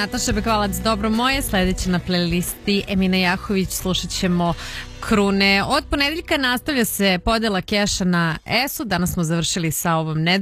Nataša Bekvalac, dobro moje. Sledeće na playlisti Emina Jahović, slušat ćemo Krune. Od ponedeljka nastavlja se podela keša na ESU. Danas smo završili sa ovom nedeljom.